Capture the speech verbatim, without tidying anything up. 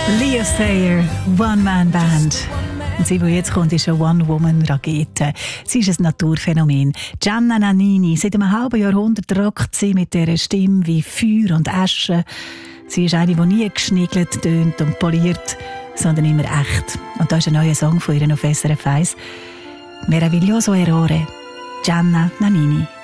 Leah Sayer, One-Man-Band. Und sie, die jetzt kommt, ist eine One-Woman-Rakete. Sie ist ein Naturphänomen. Gianna Nannini, seit einem halben Jahrhundert rockt sie mit dieser Stimme wie Feuer und Asche. Sie ist eine, die nie geschniegelt, tönt und poliert, sondern immer echt. Und da ist ein neuer Song von ihr auf S R F eins. Meraviglioso Errore. Gianna Nannini.